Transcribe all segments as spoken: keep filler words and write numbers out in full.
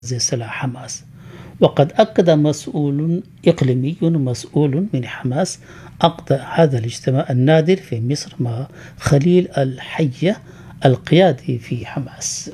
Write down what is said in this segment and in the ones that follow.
سلاح حماس. وقد أكد مسؤول إقليمي مسؤول من حماس عقد هذا الاجتماع النادر في مصر مع خليل الحية القيادي في حماس.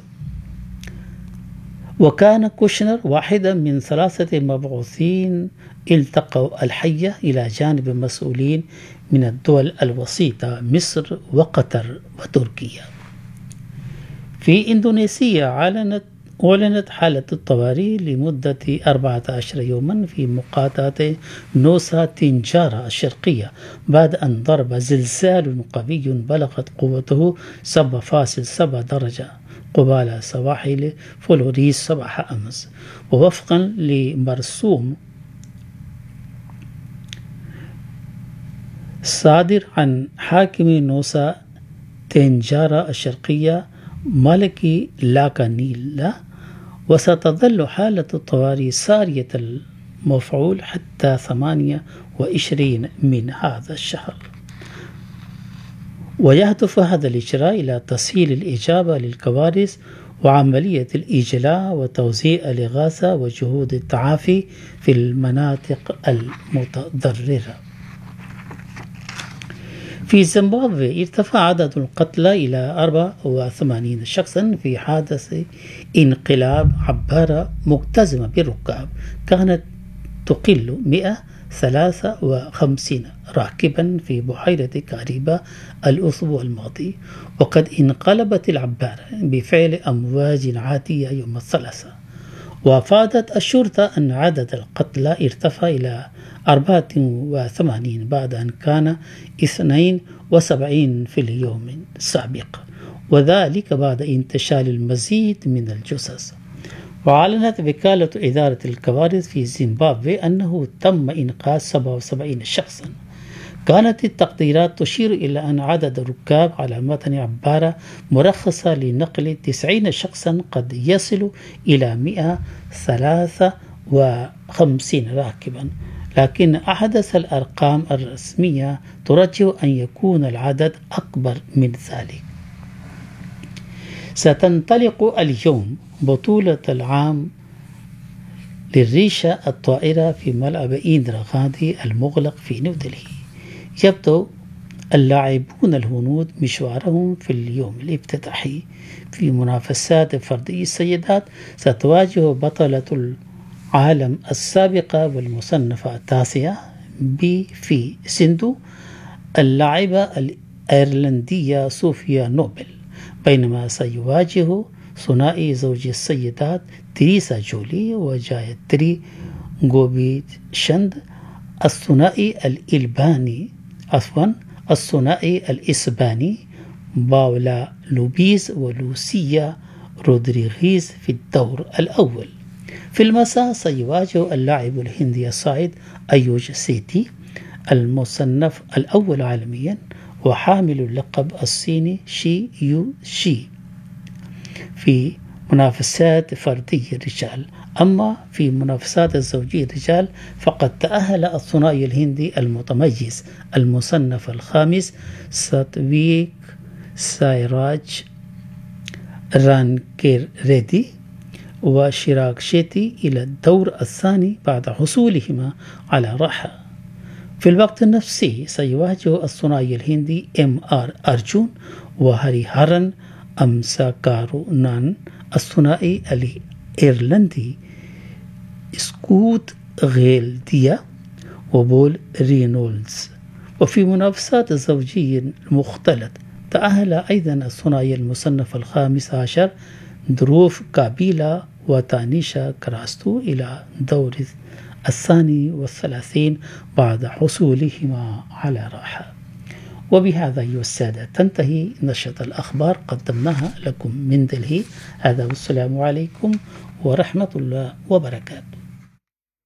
وكان كوشنر واحدا من ثلاثة مبعوثين التقوا الحية إلى جانب مسؤولين من الدول الوسيطة مصر وقطر وتركيا. في إندونيسيا أعلنت أعلنت حالة الطوارئ لمدة أربعة عشر يوما في مقاطعة نوسا تنجارا الشرقية بعد أن ضرب زلزال قوي بلغت قوته سبعة فاصلة سبعة درجة قبالة سواحل فلوريس صباح أمس. ووفقا لمرسوم صادر عن حاكم نوسا تنجارا الشرقية مالكي لاكانيلا، وستظل حالة الطوارئ سارية المفعول حتى ثمانية وعشرين من هذا الشهر. ويهدف هذا الإجراء إلى تسهيل الإجابة للكوارث وعملية الإجلاء وتوزيع الإغاثة وجهود التعافي في المناطق المتضررة. في زيمبابوي ارتفع عدد القتلى إلى أربعة وثمانين شخصا في حادث انقلاب عبارة مكتظمة بالركاب كانت تقل مئة وثلاثة وخمسين راكبا في بحيرة كاريبا الأسبوع الماضي. وقد انقلبت العبارة بفعل أمواج عاتية يوم الثلاثاء. وأفادت الشرطة أن عدد القتلى ارتفع إلى أربعة وثمانين بعد أن كان اثنين وسبعين في اليوم السابق، وذلك بعد انتشال المزيد من الجثث. وأعلنت وكالة إدارة الكوارث في زيمبابوي أنه تم إنقاذ سبعة وسبعين شخصا. كانت التقديرات تشير إلى أن عدد الركاب على متن عبارة مرخصة لنقل تسعين شخصا قد يصل إلى مئة وثلاثة وخمسين راكبا، لكن أحدث الأرقام الرسمية ترجح أن يكون العدد أكبر من ذلك. ستنطلق اليوم بطولة العام للريشة الطائرة في ملعب إندرا غاندي المغلق في نيودلهي. يبدأ اللاعبون الهنود مشوارهم في اليوم الافتتاحي في منافسات فردي السيدات. ستواجه بطلة العالم السابقة والمصنفة التاسعة بي في سندو اللاعبة الأيرلندية صوفيا نوبل، بينما سيواجه ثنائي زوج السيدات تريسا جولي وجايتري غوبيتشند الثنائي الإلباني عفوا الثنائي الإسباني باولا لوبيز ولوسيا رودريغيز في الدور الأول. في المساء سيواجه اللاعب الهندي الصاعد أيوش سيتي المصنف الأول عالميا وحامل اللقب الصيني شي يو شي في منافسات فردي الرجال. أما في منافسات الزوجية الرجال فقد تأهل الثنائي الهندي المتميز المصنف الخامس ساتويك سايراج رانكير ريدي وشيراك شيتي إلى الدور الثاني بعد حصولهما على راحة. في الوقت نفسه سيواجه الثنائي الهندي ام ار أرجون وهاري هارن أمساكارونان الثنائي الإيرلندي سكوت غيلديا وبول رينولدز. وفي منافسات الزوجي المختلط تأهل أيضا الثنائي المصنف الخامس عشر دروف كابيلا وتانيشا كراستو إلى دور الثاني والثلاثين بعد حصولهما على راحة. وبهذا أيها السادة تنتهي نشرة الأخبار قدمناها لكم من دلهي. هذا والسلام عليكم ورحمة الله وبركاته.